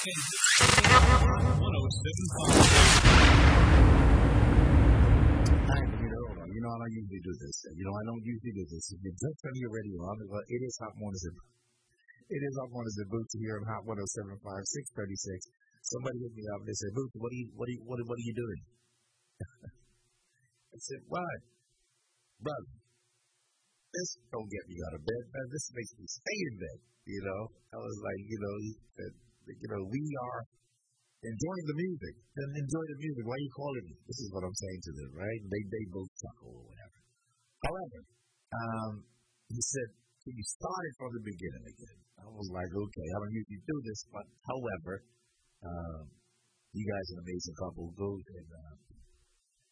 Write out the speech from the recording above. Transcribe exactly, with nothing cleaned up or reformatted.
one oh seven point five. You know, you know, I don't usually do this. You know, I don't usually do this. If you're just turning your radio on, well, it is Hot Mornings at It is Hot Mornings at Boots here on Hot one oh seven point five, six thirty-six. Somebody hit me up and they said, Boots, what are you, what are you, what are, what are you doing? I said, what? Brother, this don't get me out of bed, man. This makes me stay in bed, you know? I was like, you know, that, you know, we are enjoying the music. Then enjoy the music. Why are you calling me? This is what I'm saying to them, right? They they both chuckle or whatever. However, um, he said, can you start it from the beginning again? I was like, okay, I don't usually do this, but however, um, you guys are an amazing couple. Go and uh,